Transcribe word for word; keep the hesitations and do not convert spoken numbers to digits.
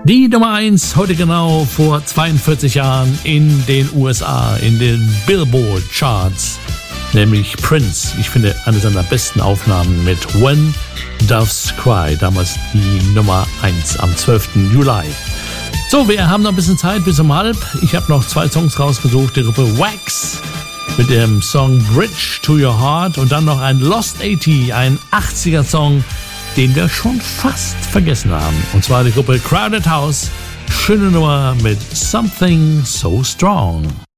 Die Nummer eins heute genau vor zweiundvierzig Jahren in den U S A, in den Billboard Charts, nämlich Prince. Ich finde, eine seiner besten Aufnahmen mit When Doves Cry, damals die Nummer eins am zwölften Juli. So, wir haben noch ein bisschen Zeit bis um halb. Ich habe noch zwei Songs rausgesucht, die Gruppe Wax mit dem Song Bridge to Your Heart und dann noch ein Lost achtzig, ein achtziger Song, den wir schon fast vergessen haben. Und zwar die Gruppe Crowded House, schöne Nummer mit Something So Strong.